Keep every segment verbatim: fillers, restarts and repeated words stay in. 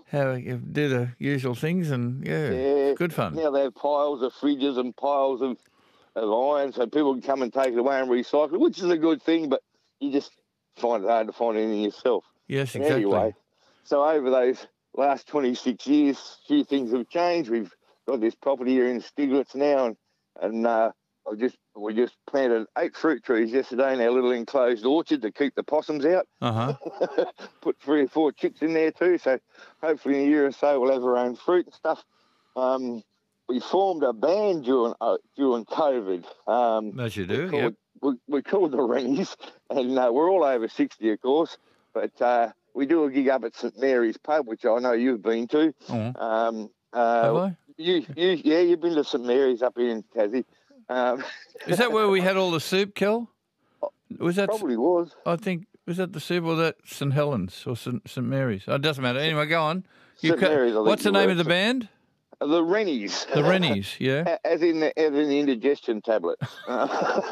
how you do the usual things, and yeah, Yeah. good fun. Now they have piles of fridges and piles of, of iron, so people can come and take it away and recycle it, which is a good thing, but you just find it hard to find anything yourself. Yes, But exactly. Anyway, so over those last twenty-six years, a few things have changed. We've got this property here in Stiglitz now, and, and uh, I just we just planted eight fruit trees yesterday in our little enclosed orchard to keep the possums out. Uh huh. Put three or four chicks in there too, so hopefully in a year or so we'll have our own fruit and stuff. Um, we formed a band during uh, during COVID. Um, As you do, we yep. called, we, we called the Rennies, and uh, we're all over sixty, of course, but uh, we do a gig up at St Mary's Pub, which I know you've been to. Oh. Um, uh, Have I? You, you, yeah, you've been to St Mary's up here in Tassie. Um, Is that where we had all the soup, Kel? Was that? Probably was. I think was that the soup or that St Helens or St St Mary's? Oh, it doesn't matter. Anyway, go on. You St ca- Mary's, I think What's the you name were. of the band? The Rennies. The Rennies, yeah. As in the, as in the indigestion tablet. Uh,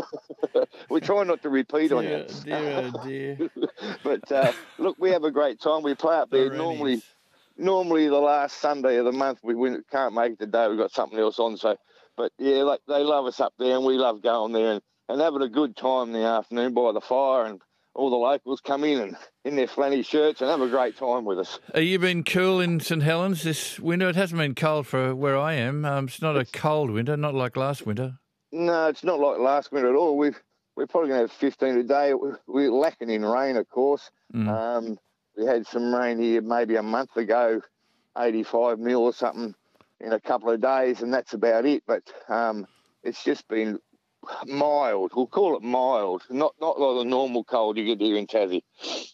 we try not to repeat on Dear, it. dear, oh dear. But uh, look, we have a great time. We play up The there normally. Rennies. Normally, the last Sunday of the month, we win, can't make it today. We've got something else on. So, but yeah, like they love us up there, and we love going there and, and having a good time in the afternoon by the fire, and all the locals come in and in their flanny shirts and have a great time with us. Have you been cool in St Helens this winter? It hasn't been cold for where I am. Um, it's not a cold winter, not like last winter. No, it's not like last winter at all. We've we're probably going to have fifteen a day. We're lacking in rain, of course. Mm. Um, we had some rain here maybe a month ago, eighty-five mil or something in a couple of days, and that's about it. But um, it's just been mild. We'll call it mild, not not like the normal cold you get here in Tassie.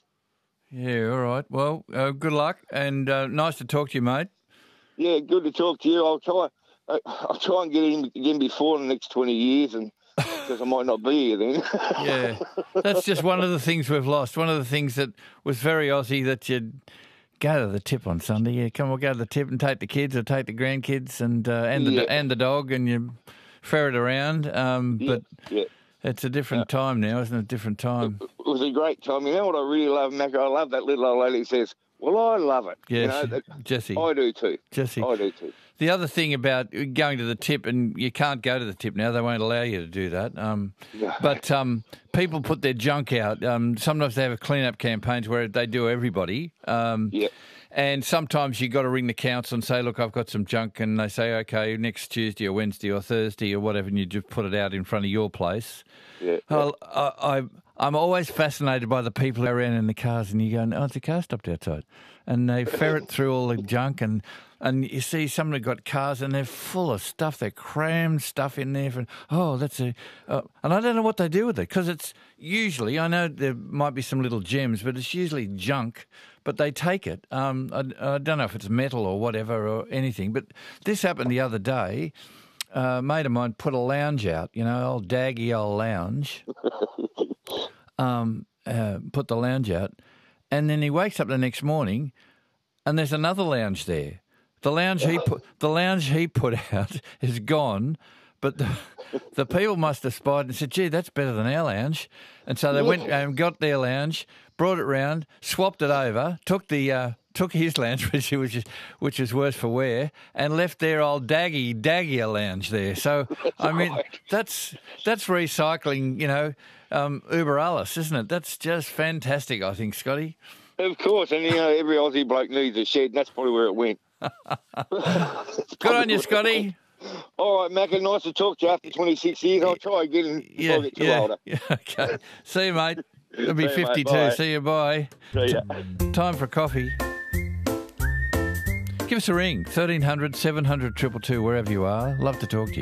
Yeah, all right. Well, uh, good luck, and uh, nice to talk to you, mate. Yeah, good to talk to you. I'll try. Uh, I'll try and get in again before the next twenty years, and because I might not be here then. Yeah, that's just one of the things we've lost. One of the things that was very Aussie, that you'd go to the tip on Sunday. Yeah, come on, go to the tip and take the kids or take the grandkids and uh, and the Yeah. and the dog, and you ferret around. Um, Yeah, but yeah. it's a different time now, isn't it? A different time. It was a great time. You know what I really love, Mac? I love that little old lady who says, "Well, I love it." Yeah, you know, she- that, Jessie. I do too. Jessie. I do too. The other thing about going to the tip, and you can't go to the tip now, they won't allow you to do that. Um, No. but um, people put their junk out. Um, sometimes they have clean-up campaigns where they do everybody. Um, Yeah. And sometimes you got to ring the council and say, look, I've got some junk. And they say, OK, next Tuesday or Wednesday or Thursday or whatever, and you just put it out in front of your place. Yeah. Well, I, I, I'm always fascinated by the people who are around in the cars, and you go, oh, it's a car stopped outside. And they ferret through all the junk, and, and you see some have got cars and they're full of stuff. They're crammed stuff in there. For, oh, that's a... Uh, and I don't know what they do with it, because it's usually, I know there might be some little gems, but it's usually junk, but they take it. Um, I, I don't know if it's metal or whatever or anything, but this happened the other day. Uh, a mate of mine put a lounge out, you know, old daggy old lounge, um, uh, put the lounge out, and then he wakes up the next morning and there's another lounge there. The lounge he put, the lounge he put out is gone, but the, the people must have spied and said, gee, that's better than our lounge. And so they went and got their lounge, brought it round, swapped it over, took the... Uh, took his lounge, which was just, which is worse for wear, and left their old daggy daggier lounge there. So I mean, that's that's recycling, you know, um, uber alles, isn't it? That's just fantastic, I think, Scotty. Of course, and you know, every Aussie bloke needs a shed, and that's probably where it went. Good on you, Scotty. All right, Macca, nice to talk to you after twenty-six years. I'll try again before Yeah, I get too yeah, older. yeah. Okay. See you, mate. It'll be See you, mate. fifty-two. Bye. See you. Bye. See ya. Time for coffee. Give us a ring, thirteen hundred, seven hundred, two two two, wherever you are. Love to talk to you.